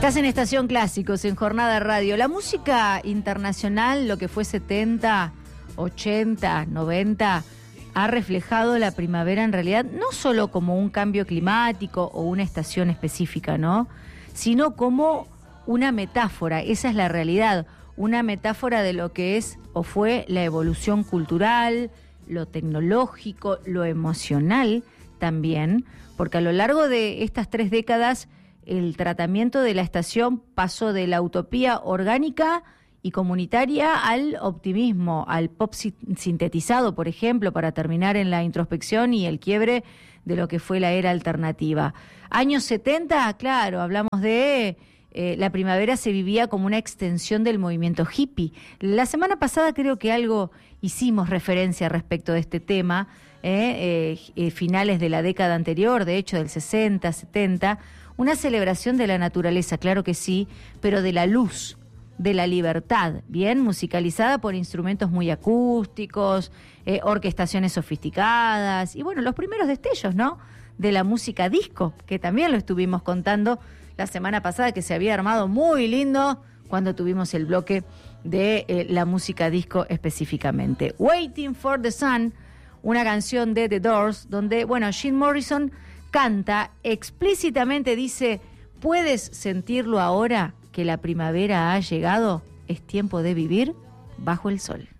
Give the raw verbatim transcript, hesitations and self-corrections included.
Estás en Estación Clásicos, en Jornada Radio. La música internacional, lo que fue setenta, ochenta, noventa, ha reflejado la primavera en realidad no solo como un cambio climático o una estación específica, ¿no? Sino como una metáfora, esa es la realidad, una metáfora de lo que es o fue la evolución cultural, lo tecnológico, lo emocional también, porque a lo largo de estas tres décadas el tratamiento de la estación pasó de la utopía orgánica y comunitaria al optimismo, al pop sintetizado, por ejemplo, para terminar en la introspección y el quiebre de lo que fue la era alternativa. Años setenta, claro, hablamos de eh, la primavera se vivía como una extensión del movimiento hippie. La semana pasada creo que algo hicimos referencia respecto de este tema, eh, eh, eh, finales de la década anterior, de hecho del sesenta, setenta, una celebración de la naturaleza, claro que sí, pero de la luz, de la libertad, bien musicalizada por instrumentos muy acústicos, eh, orquestaciones sofisticadas y bueno, los primeros destellos, ¿no?, de la música disco, que también lo estuvimos contando la semana pasada, que se había armado muy lindo cuando tuvimos el bloque de eh, la música disco específicamente. Waiting for the Sun, una canción de The Doors, donde, bueno, Jim Morrison canta explícitamente, dice: ¿puedes sentirlo ahora que la primavera ha llegado? Es tiempo de vivir bajo el sol.